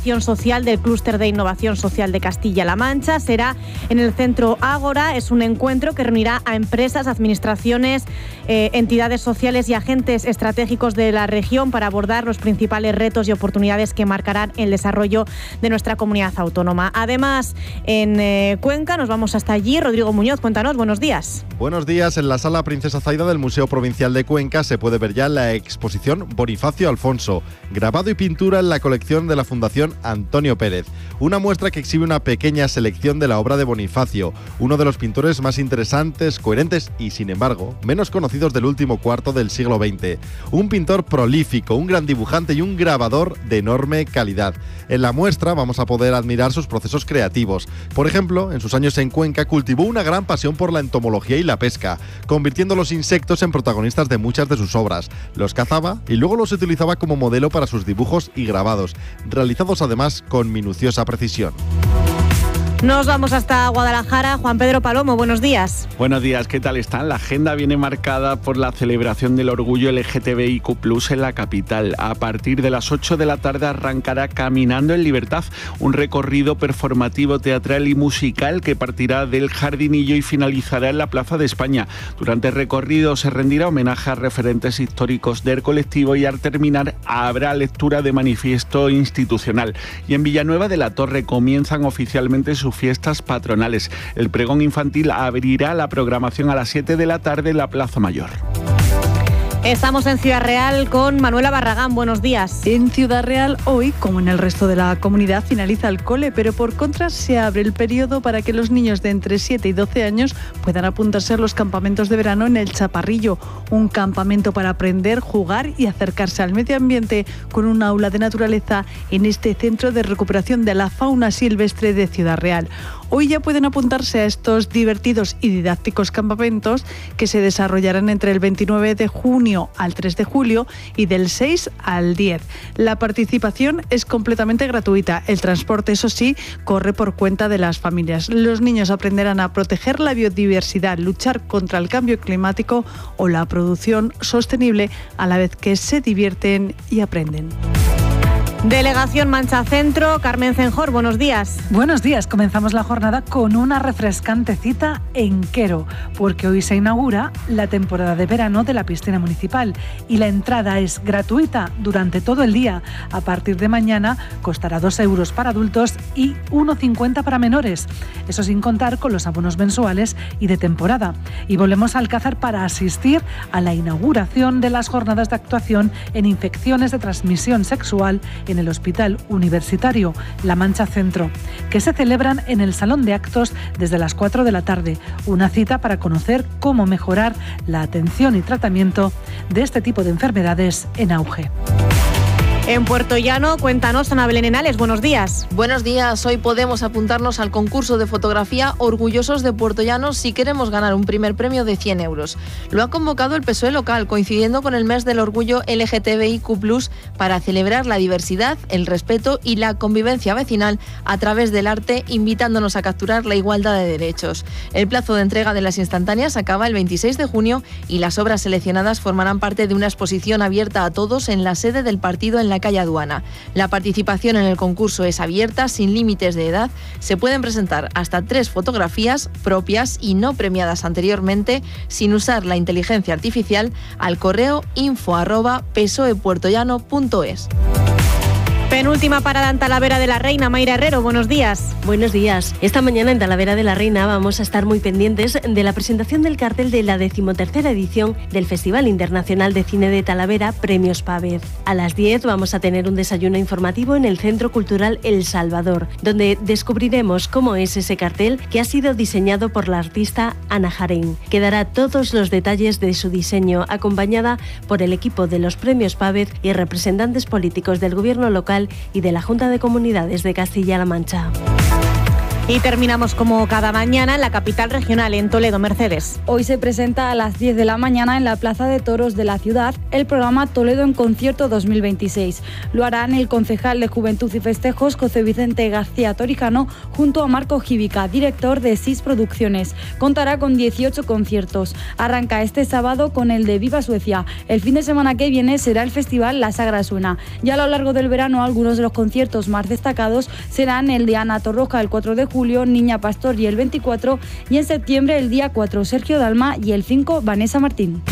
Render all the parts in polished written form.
social del Clúster de Innovación Social de Castilla-La Mancha. Será en el Centro Ágora. Es un encuentro que reunirá a empresas, administraciones, entidades sociales y agentes estratégicos de la región para abordar los principales retos y oportunidades que marcarán el desarrollo de nuestra comunidad autónoma. Además, en Cuenca nos vamos hasta allí. Rodrigo Muñoz, cuéntanos, buenos días. Buenos días. En la Sala Princesa Zaida del Museo Provincial de Cuenca se puede ver ya la exposición Bonifacio Alfonso, grabado y pintura en la colección de la Fundación Antonio Pérez. Una muestra que exhibe una pequeña selección de la obra de Bonifacio, uno de los pintores más interesantes, coherentes y, sin embargo, menos conocidos del último cuarto del siglo XX. Un pintor prolífico, un gran dibujante y un grabador de enorme calidad. En la muestra vamos a poder admirar sus procesos creativos. Por ejemplo, en sus años en Cuenca cultivó una gran pasión por la entomología y la pesca, convirtiendo los insectos en protagonistas de muchas de sus obras. Los cazaba y luego los utilizaba como modelo para sus dibujos y grabados, realizados además con minuciosa precisión. Nos vamos hasta Guadalajara. Juan Pedro Palomo, buenos días. Buenos días, ¿qué tal están? La agenda viene marcada por la celebración del orgullo LGTBIQ+ en la capital. A partir de las 8 de la tarde arrancará Caminando en Libertad, un recorrido performativo, teatral y musical que partirá del Jardinillo y finalizará en la Plaza de España. Durante el recorrido se rendirá homenaje a referentes históricos del colectivo y al terminar habrá lectura de manifiesto institucional. Y en Villanueva de la Torre comienzan oficialmente sus fiestas patronales. El pregón infantil abrirá la programación a las 7 de la tarde en la Plaza Mayor. Estamos en Ciudad Real con Manuela Barragán. Buenos días. En Ciudad Real hoy, como en el resto de la comunidad, finaliza el cole, pero por contra se abre el periodo para que los niños de entre 7 y 12 años puedan apuntarse a los campamentos de verano en el Chaparrillo, un campamento para aprender, jugar y acercarse al medio ambiente con un aula de naturaleza en este centro de recuperación de la fauna silvestre de Ciudad Real. Hoy ya pueden apuntarse a estos divertidos y didácticos campamentos que se desarrollarán entre el 29 de junio al 3 de julio y del 6 al 10. La participación es completamente gratuita. El transporte, eso sí, corre por cuenta de las familias. Los niños aprenderán a proteger la biodiversidad, luchar contra el cambio climático o la producción sostenible a la vez que se divierten y aprenden. Delegación Mancha Centro, Carmen Cenjor, buenos días. Buenos días, comenzamos la jornada con una refrescante cita en Quero, porque hoy se inaugura la temporada de verano de la piscina municipal y la entrada es gratuita durante todo el día. A partir de mañana costará 2 euros para adultos y 1,50 para menores, eso sin contar con los abonos mensuales y de temporada. Y volvemos a Alcázar para asistir a la inauguración de las jornadas de actuación en infecciones de transmisión sexual en el Hospital Universitario La Mancha Centro, que se celebran en el Salón de Actos desde las 4 de la tarde. Una cita para conocer cómo mejorar la atención y tratamiento de este tipo de enfermedades en auge. En Puerto Llano, cuéntanos, Ana Belén Henales, buenos días. Buenos días, hoy podemos apuntarnos al concurso de fotografía Orgullosos de Puerto Llano si queremos ganar un primer premio de 100 euros. Lo ha convocado el PSOE local, coincidiendo con el mes del orgullo LGTBIQ+, para celebrar la diversidad, el respeto y la convivencia vecinal a través del arte, invitándonos a capturar la igualdad de derechos. El plazo de entrega de las instantáneas acaba el 26 de junio y las obras seleccionadas formarán parte de una exposición abierta a todos en la sede del partido en la calle Aduana. La participación en el concurso es abierta, sin límites de edad. Se pueden presentar hasta 3 fotografías propias y no premiadas anteriormente, sin usar la inteligencia artificial, al correo info@psoepuertollano.es. Penúltima parada en Talavera de la Reina. Mayra Herrero, buenos días. Buenos días. Esta mañana en Talavera de la Reina vamos a estar muy pendientes de la presentación del cartel de la 13ª edición del Festival Internacional de Cine de Talavera, Premios Pavez. A las 10 vamos a tener un desayuno informativo en el Centro Cultural El Salvador, donde descubriremos cómo es ese cartel que ha sido diseñado por la artista Ana Jaén, que dará todos los detalles de su diseño, acompañada por el equipo de los Premios Pavez y representantes políticos del Gobierno local y de la Junta de Comunidades de Castilla-La Mancha. Y terminamos como cada mañana en la capital regional, en Toledo. Mercedes. Hoy se presenta a las 10 de la mañana en la Plaza de Toros de la ciudad el programa Toledo en Concierto 2026. Lo harán el concejal de Juventud y Festejos, José Vicente García Torijano, junto a Marco Gívica, director de SIS Producciones. Contará con 18 conciertos. Arranca este sábado con el de Viva Suecia. El fin de semana que viene será el festival La Sagra Suena. Ya a lo largo del verano, algunos de los conciertos más destacados serán el de Ana Torroja el 4 de julio, Niña Pastor y el 24, y en septiembre el día 4 Sergio Dalma y el 5 Vanessa Martín.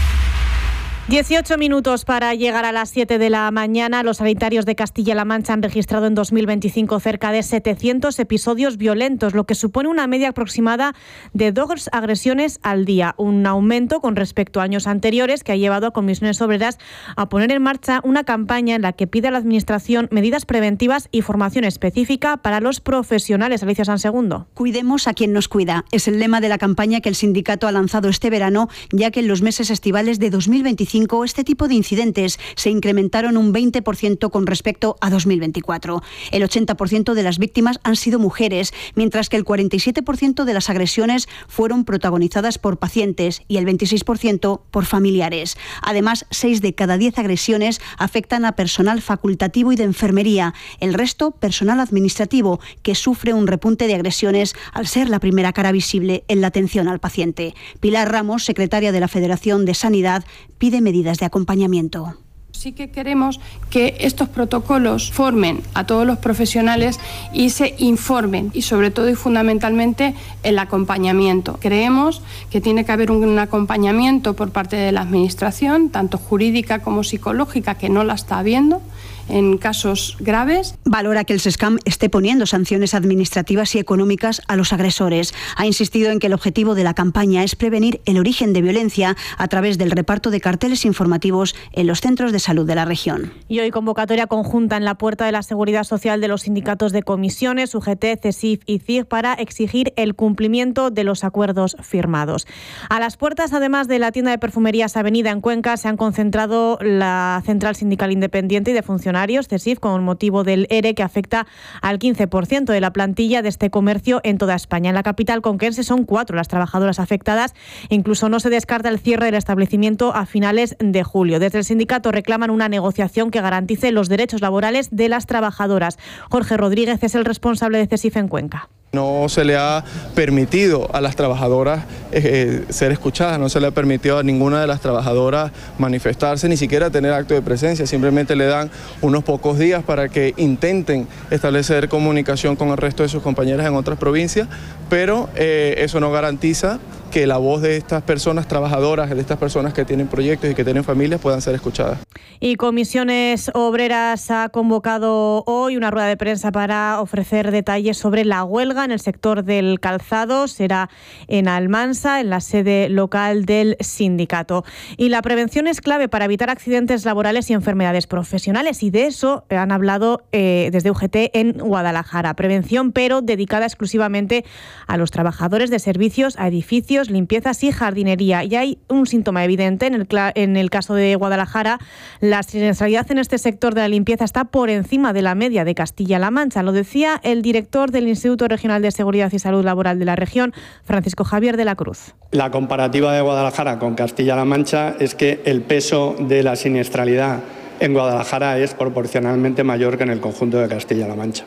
18 minutos para llegar a las 7 de la mañana. Los sanitarios de Castilla-La Mancha han registrado en 2025 cerca de 700 episodios violentos, lo que supone una media aproximada de 2 agresiones al día. Un aumento con respecto a años anteriores que ha llevado a Comisiones Obreras a poner en marcha una campaña en la que pide a la Administración medidas preventivas y formación específica para los profesionales. Alicia Sansegundo. Cuidemos a quien nos cuida. Es el lema de la campaña que el sindicato ha lanzado este verano, ya que en los meses estivales de 2025 este tipo de incidentes se incrementaron un 20% con respecto a 2024. El 80% de las víctimas han sido mujeres, mientras que el 47% de las agresiones fueron protagonizadas por pacientes y el 26% por familiares. Además, 6 de cada 10 agresiones afectan a personal facultativo y de enfermería. El resto, personal administrativo, que sufre un repunte de agresiones al ser la primera cara visible en la atención al paciente. Pilar Ramos, secretaria de la Federación de Sanidad, pide medidas de acompañamiento. Sí que queremos que estos protocolos formen a todos los profesionales y se informen, y sobre todo y fundamentalmente el acompañamiento. Creemos que tiene que haber un acompañamiento por parte de la Administración, tanto jurídica como psicológica, que no la está habiendo en casos graves. Valora que el SESCAM esté poniendo sanciones administrativas y económicas a los agresores. Ha insistido en que el objetivo de la campaña es prevenir el origen de violencia a través del reparto de carteles informativos en los centros de salud de la región. Y hoy convocatoria conjunta en la puerta de la Seguridad Social de los sindicatos de comisiones, UGT, CESIF y CIG, para exigir el cumplimiento de los acuerdos firmados. A las puertas, además de la tienda de perfumerías Avenida en Cuenca, se han concentrado la Central Sindical Independiente y de Funcionarios, CESIF, con motivo del ERE que afecta al 15% de la plantilla de este comercio en toda España. En la capital conquense son 4 las trabajadoras afectadas. Incluso no se descarta el cierre del establecimiento a finales de julio. Desde el sindicato reclaman una negociación que garantice los derechos laborales de las trabajadoras. Jorge Rodríguez es el responsable de CESIF en Cuenca. No se le ha permitido a las trabajadoras ser escuchadas, no se le ha permitido a ninguna de las trabajadoras manifestarse, ni siquiera tener acto de presencia. Simplemente le dan unos pocos días para que intenten establecer comunicación con el resto de sus compañeras en otras provincias, pero eso no garantiza que la voz de estas personas trabajadoras, de estas personas que tienen proyectos y que tienen familias, puedan ser escuchadas. Y Comisiones Obreras ha convocado hoy una rueda de prensa para ofrecer detalles sobre la huelga en el sector del calzado. Será en Almansa, en la sede local del sindicato. Y la prevención es clave para evitar accidentes laborales y enfermedades profesionales, y de eso han hablado desde UGT en Guadalajara. Prevención, pero dedicada exclusivamente a los trabajadores de servicios, a edificios, limpiezas y jardinería. Y hay un síntoma evidente en el caso de Guadalajara. La siniestralidad en este sector de la limpieza está por encima de la media de Castilla-La Mancha. Lo decía el director del Instituto Regional de Seguridad y Salud Laboral de la región, Francisco Javier de la Cruz. La comparativa de Guadalajara con Castilla-La Mancha es que el peso de la siniestralidad en Guadalajara es proporcionalmente mayor que en el conjunto de Castilla-La Mancha.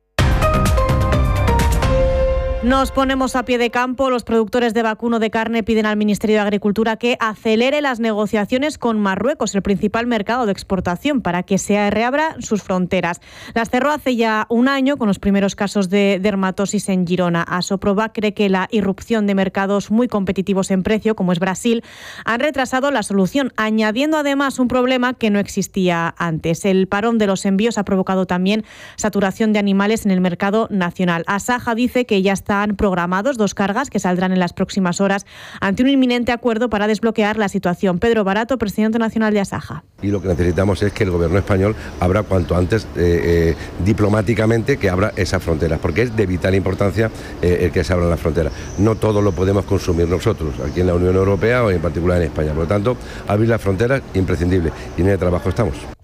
Nos ponemos a pie de campo. Los productores de vacuno de carne piden al Ministerio de Agricultura que acelere las negociaciones con Marruecos, el principal mercado de exportación, para que se reabran sus fronteras. Las cerró hace ya un año con los primeros casos de dermatosis en Girona. Asoproba cree que la irrupción de mercados muy competitivos en precio, como es Brasil, han retrasado la solución, añadiendo además un problema que no existía antes. El parón de los envíos ha provocado también saturación de animales en el mercado nacional. Asaja dice que ya están programados 2 cargas que saldrán en las próximas horas ante un inminente acuerdo para desbloquear la situación. Pedro Barato, presidente nacional de Asaja. Y lo que necesitamos es que el gobierno español abra cuanto antes diplomáticamente, que abra esas fronteras, porque es de vital importancia el que se abran las fronteras. No todo lo podemos consumir nosotros aquí en la Unión Europea o en particular en España. Por lo tanto, abrir las fronteras imprescindible, y en el trabajo estamos.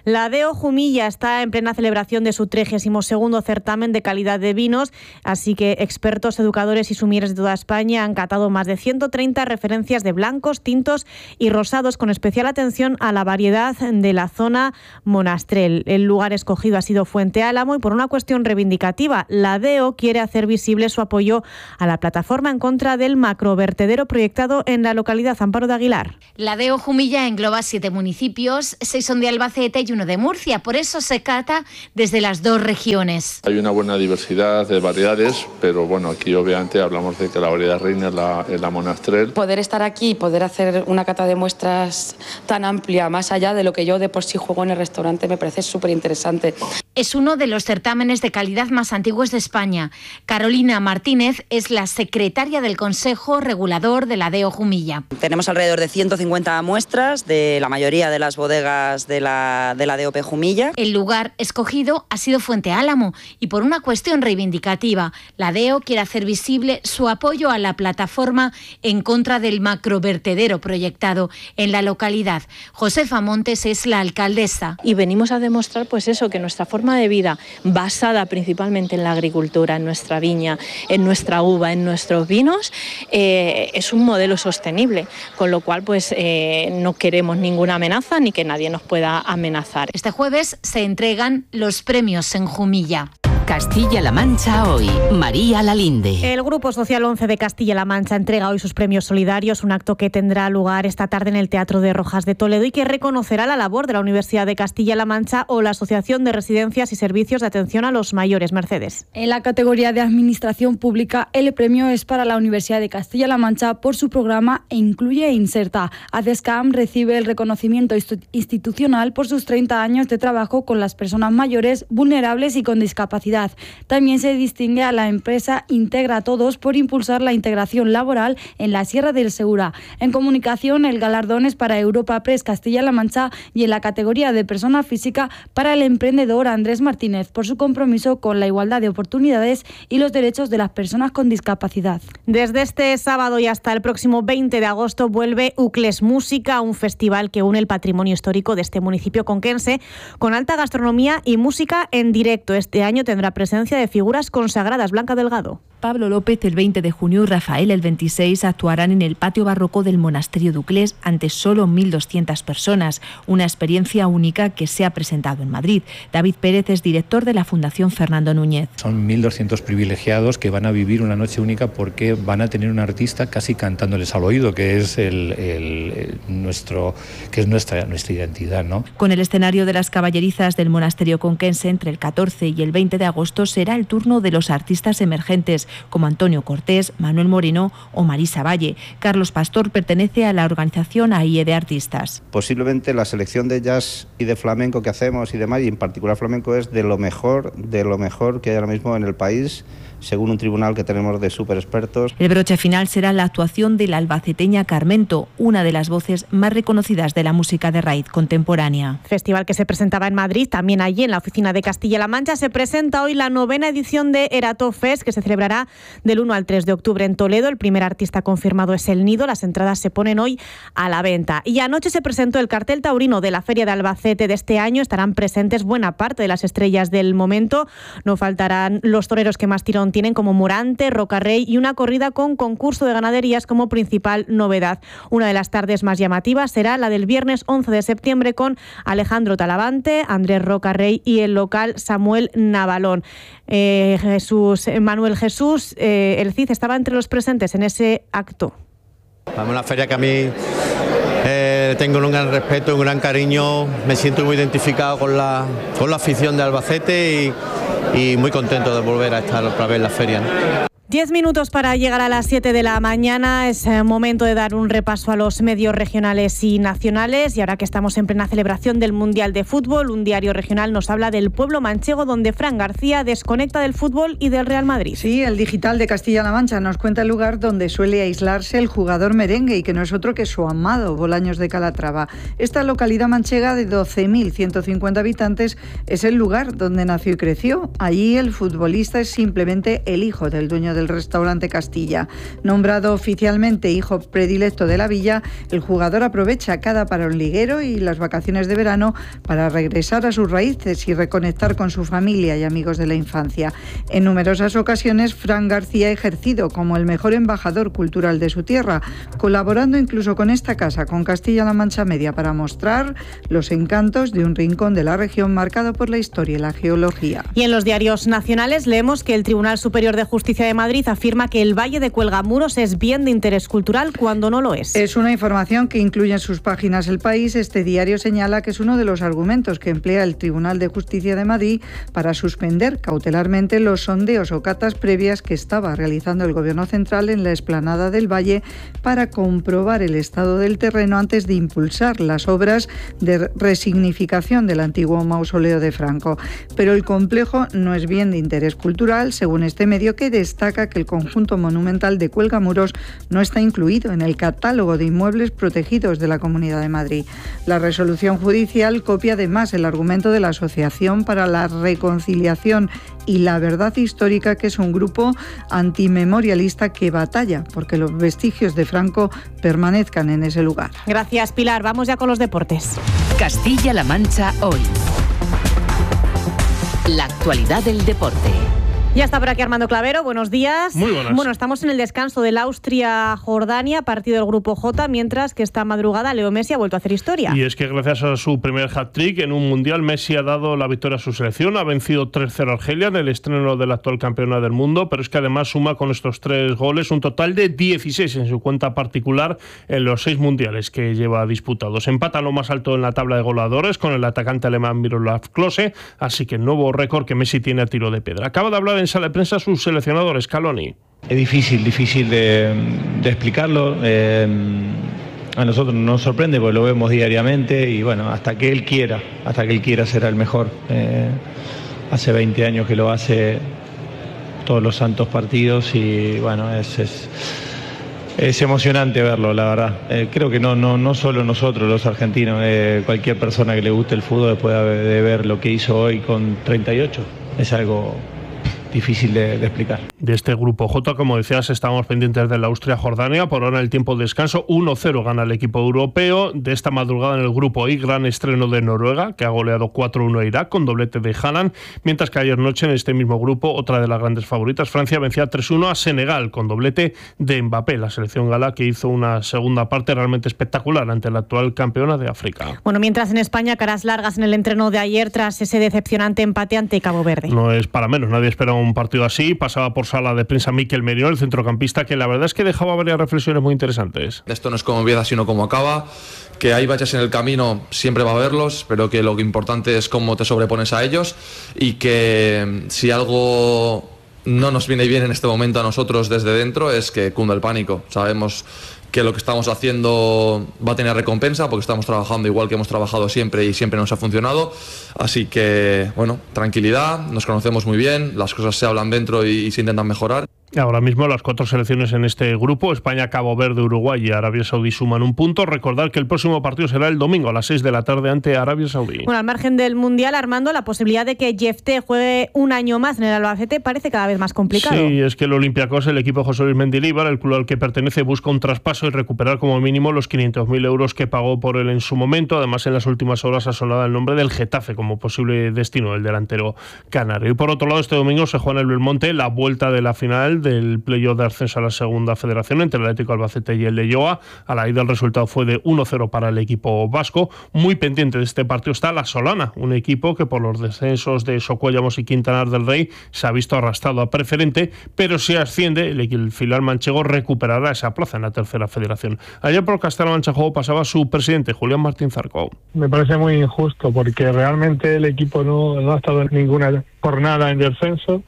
La DEO Jumilla está en plena celebración de su 32º certamen de calidad de vinos, así que expertos, educadores y sumilleres de toda España han catado más de 130 referencias de blancos, tintos y rosados, con especial atención a la variedad de la zona Monastrell. El lugar escogido ha sido Fuente Álamo y por una cuestión reivindicativa, la DEO quiere hacer visible su apoyo a la plataforma en contra del macrovertedero proyectado en la localidad. Amparo de Aguilar. La DEO Jumilla engloba 7 municipios, 6 son de Albacete y 1 de Murcia, por eso se cata desde las 2 regiones. Hay una buena diversidad de variedades, pero bueno, aquí obviamente hablamos de que la variedad reina es la Monastrell. Poder estar aquí, poder hacer una cata de muestras tan amplia, más allá de lo que yo de por sí juego en el restaurante, me parece súper interesante. Es uno de los certámenes de calidad más antiguos de España. Carolina Martínez es la secretaria del Consejo Regulador de la DEO Jumilla. Tenemos alrededor de 150 muestras de la mayoría de las bodegas de la DOP Jumilla. El lugar escogido ha sido Fuente Álamo y por una cuestión reivindicativa, la DEO quiere hacer visible su apoyo a la plataforma en contra del macrovertedero proyectado en la localidad. Josefa Montes es la alcaldesa. Y venimos a demostrar pues eso, que nuestra forma de vida, basada principalmente en la agricultura, en nuestra viña, en nuestra uva, en nuestros vinos, es un modelo sostenible, con lo cual pues no queremos ninguna amenaza ni que nadie nos pueda amenazar. Este jueves se entregan los premios en Jumilla. Castilla-La Mancha hoy. María Lalinde. El Grupo Social 11 de Castilla-La Mancha entrega hoy sus premios solidarios, un acto que tendrá lugar esta tarde en el Teatro de Rojas de Toledo y que reconocerá la labor de la Universidad de Castilla-La Mancha o la Asociación de Residencias y Servicios de Atención a los Mayores. Mercedes. En la categoría de Administración Pública, el premio es para la Universidad de Castilla-La Mancha por su programa Incluye e Inserta. ADESCAM recibe el reconocimiento institucional por sus 30 años de trabajo con las personas mayores, vulnerables y con discapacidad. También se distingue a la empresa Integra a Todos por impulsar la integración laboral en la Sierra del Segura. En comunicación, el galardón es para Europa Press Castilla-La Mancha y en la categoría de persona física para el emprendedor Andrés Martínez por su compromiso con la igualdad de oportunidades y los derechos de las personas con discapacidad. Desde este sábado y hasta el próximo 20 de agosto vuelve Ucles Música, un festival que une el patrimonio histórico de este municipio conquense con alta gastronomía y música en directo. Este año tendrá presencia de figuras consagradas. Blanca Delgado. Pablo López el 20 de junio y Rafael el 26 actuarán en el patio barroco del monasterio de Ucles ante solo 1.200 personas, una experiencia única que se ha presentado en Madrid. David Pérez es director de la Fundación Fernando Núñez. Son 1.200 privilegiados que van a vivir una noche única porque van a tener un artista casi cantándoles al oído, que es nuestra identidad, ¿no? Con el escenario de las caballerizas del monasterio conquense entre el 14 y el 20 de agosto será el turno de los artistas emergentes como Antonio Cortés, Manuel Moreno o Marisa Valle. Carlos Pastor pertenece a la organización AIE de Artistas. Posiblemente la selección de jazz y de flamenco que hacemos y demás, y en particular flamenco, es de lo mejor que hay ahora mismo en el país, según un tribunal que tenemos de súper expertos. El broche final será la actuación de la albaceteña Carmento, una de las voces más reconocidas de la música de raíz contemporánea. Festival que se presentaba en Madrid, también allí en la oficina de Castilla-La Mancha, se presenta hoy la 9ª edición de Erato Fest, que se celebrará del 1 al 3 de octubre en Toledo. El primer artista confirmado es El Nido. Las entradas se ponen hoy a la venta. Y anoche se presentó el cartel taurino de la Feria de Albacete de este año. Estarán presentes buena parte de las estrellas del momento. No faltarán los toreros que más tirón tienen, como Morante, Rocarrey, y una corrida con concurso de ganaderías como principal novedad. Una de las tardes más llamativas será la del viernes 11 de septiembre con Alejandro Talavante, Andrés Rocarrey y el local Samuel Navalón. Manuel Jesús, el Cid, estaba entre los presentes en ese acto. Una feria que a mí tengo un gran respeto, un gran cariño, me siento muy identificado con la afición de Albacete y muy contento de volver a estar otra vez en la feria, ¿no? 10 minutos para llegar a las 7 de la mañana. Es momento de dar un repaso a los medios regionales y nacionales. Y ahora que estamos en plena celebración del Mundial de Fútbol, un diario regional nos habla del pueblo manchego, donde Fran García desconecta del fútbol y del Real Madrid. Sí, el Digital de Castilla-La Mancha nos cuenta el lugar donde suele aislarse el jugador merengue y que no es otro que su amado, Bolaños de Calatrava. Esta localidad manchega de 12.150 habitantes es el lugar donde nació y creció. Allí el futbolista es simplemente el hijo del dueño del restaurante Castilla. Nombrado oficialmente hijo predilecto de la villa, el jugador aprovecha cada parón liguero y las vacaciones de verano para regresar a sus raíces y reconectar con su familia y amigos de la infancia. En numerosas ocasiones, Fran García ha ejercido como el mejor embajador cultural de su tierra, colaborando incluso con esta casa, con Castilla-La Mancha Media, para mostrar los encantos de un rincón de la región marcado por la historia y la geología. Y en los diarios nacionales leemos que el Tribunal Superior de Justicia de Madrid afirma que el Valle de Cuelgamuros es bien de interés cultural cuando no lo es. Es una información que incluye en sus páginas El País. Este diario señala que es uno de los argumentos que emplea el Tribunal de Justicia de Madrid para suspender cautelarmente los sondeos o catas previas que estaba realizando el Gobierno central en la explanada del Valle para comprobar el estado del terreno antes de impulsar las obras de resignificación del antiguo mausoleo de Franco. Pero el complejo no es bien de interés cultural, según este medio, que destaca que el conjunto monumental de Cuelgamuros no está incluido en el catálogo de inmuebles protegidos de la Comunidad de Madrid. La resolución judicial copia además el argumento de la Asociación para la Reconciliación y la Verdad Histórica, que es un grupo antimemorialista que batalla porque los vestigios de Franco permanezcan en ese lugar. Gracias, Pilar. Vamos ya con los deportes. Castilla-La Mancha hoy. La actualidad del deporte. Ya está por aquí Armando Clavero, buenos días. Muy buenas. Bueno, estamos en el descanso del Austria-Jordania, partido del grupo J, mientras que esta madrugada Leo Messi ha vuelto a hacer historia. Y es que gracias a su primer hat-trick en un mundial, Messi ha dado la victoria a su selección, ha vencido 3-0 a Argelia en el estreno de la actual campeona del mundo, pero es que además suma con estos 3 goles un total de 16 en su cuenta particular en los 6 mundiales que lleva disputados. Empata lo más alto en la tabla de goleadores con el atacante alemán Miroslav Klose, así que nuevo récord que Messi tiene a tiro de piedra. Acaba de hablar en sala de prensa su seleccionador Scaloni. Es difícil de explicarlo. A nosotros nos sorprende porque lo vemos diariamente y bueno, hasta que él quiera será el mejor. Hace 20 años que lo hace todos los santos partidos y bueno, es emocionante verlo, la verdad. Creo que no solo nosotros los argentinos, cualquier persona que le guste el fútbol después de ver lo que hizo hoy con 38, es algo difícil de explicar. De este grupo J, como decías, estábamos pendientes de la Austria-Jordania. Por ahora el tiempo de descanso 1-0 gana el equipo europeo. De esta madrugada en el grupo I, gran estreno de Noruega, que ha goleado 4-1 a Irak con doblete de Haaland, mientras que ayer noche en este mismo grupo, otra de las grandes favoritas, Francia, vencía 3-1 a Senegal con doblete de Mbappé, la selección gala que hizo una segunda parte realmente espectacular ante la actual campeona de África. Bueno, mientras en España, caras largas en el entreno de ayer tras ese decepcionante empate ante Cabo Verde. No es para menos, nadie espera un partido así. Pasaba por sala de prensa Mikel Merino, el centrocampista, que la verdad es que dejaba varias reflexiones muy interesantes. Esto no es como empieza, sino como acaba, que hay baches en el camino, siempre va a haberlos, pero que lo importante es cómo te sobrepones a ellos y que si algo no nos viene bien en este momento a nosotros desde dentro es que cunda el pánico. Sabemos que lo que estamos haciendo va a tener recompensa porque estamos trabajando igual que hemos trabajado siempre y siempre nos ha funcionado, así que bueno, tranquilidad, nos conocemos muy bien, las cosas se hablan dentro y se intentan mejorar. Ahora mismo las 4 selecciones en este grupo, España, Cabo Verde, Uruguay y Arabia Saudí, suman un punto. Recordar que el próximo partido será el domingo a las 6 de la tarde ante Arabia Saudí. Bueno, al margen del Mundial, Armando, la posibilidad de que Jefté juegue un año más en el Albacete parece cada vez más complicado. Sí, es que el Olympiacos, el equipo de José Luis Mendilibar, el club al que pertenece, busca un traspaso y recuperar como mínimo los 500.000 euros que pagó por él en su momento. Además, en las últimas horas ha sonado el nombre del Getafe como posible destino del delantero canario. Y por otro lado, este domingo se juega en el Belmonte la vuelta de la final del playoff de ascenso a la segunda federación entre el Atlético Albacete y el Leioa. A la ida el resultado fue de 1-0 para el equipo vasco. Muy pendiente de este partido está la Solana, un equipo que por los descensos de Socuéllamos y Quintanar del Rey se ha visto arrastrado a preferente, pero si asciende, el filial manchego recuperará esa plaza en la tercera federación. Ayer por Castilla-La Mancha Juego pasaba su presidente, Julián Martín Zarco. Me parece muy injusto porque realmente el equipo no ha estado en ninguna jornada en descenso.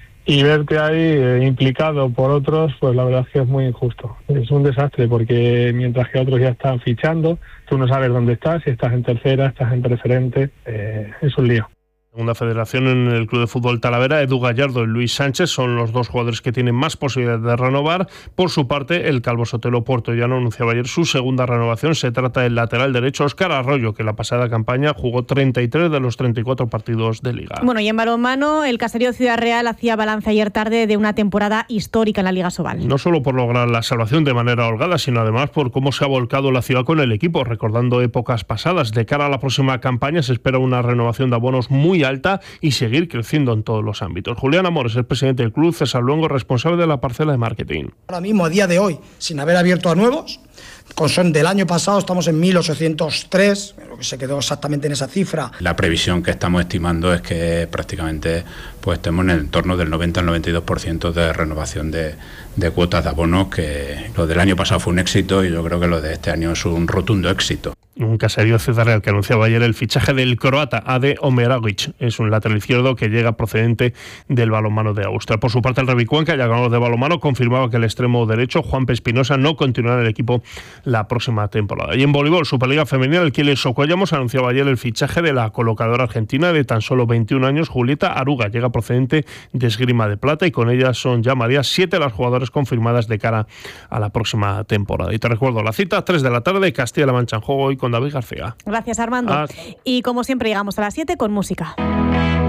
Y verte ahí implicado por otros, pues la verdad es que es muy injusto. Es un desastre porque mientras que otros ya están fichando, tú no sabes dónde estás, si estás en tercera, estás en preferente, es un lío. Segunda federación, en el Club de Fútbol Talavera, Edu Gallardo y Luis Sánchez son los dos jugadores que tienen más posibilidades de renovar. Por su parte, el Calvo Sotelo puertollano anunciaba ayer su segunda renovación. Se trata del lateral derecho Óscar Arroyo, que la pasada campaña jugó 33 de los 34 partidos de Liga. Bueno, y en balonmano, el Caserío Ciudad Real hacía balance ayer tarde de una temporada histórica en la Liga Sobal. No solo por lograr la salvación de manera holgada, sino además por cómo se ha volcado la ciudad con el equipo, recordando épocas pasadas. De cara a la próxima campaña se espera una renovación de abonos muy alta y seguir creciendo en todos los ámbitos. Julián Amores, el presidente del club, César Luengo, responsable de la parcela de marketing. Ahora mismo, a día de hoy, sin haber abierto a nuevos, son del año pasado estamos en 1.803, lo que se quedó exactamente en esa cifra. La previsión que estamos estimando es que prácticamente pues estemos en el entorno del 90 al 92% de renovación de cuotas de abonos, que lo del año pasado fue un éxito y yo creo que lo de este año es un rotundo éxito. Un Caserío Ciudad Real que anunciaba ayer el fichaje del croata Ade Omeragic. Es un lateral izquierdo que llega procedente del balonmano de Austria. Por su parte, el Rebicuenca, ya ganador de balonmano, confirmaba que el extremo derecho, Juan Espinosa, no continuará en el equipo la próxima temporada. Y en voleibol, Superliga Femenina, el Quiles Socuellamos anunciaba ayer el fichaje de la colocadora argentina de tan solo 21 años, Julieta Aruga. Llega procedente de Esgrima de Plata y con ella son ya, María, 7 las jugadoras confirmadas de cara a la próxima temporada. Y te recuerdo la cita, 3 de la tarde, Castilla-La Mancha en juego hoy con David García. Gracias, Armando. Y como siempre llegamos a las 7 con música.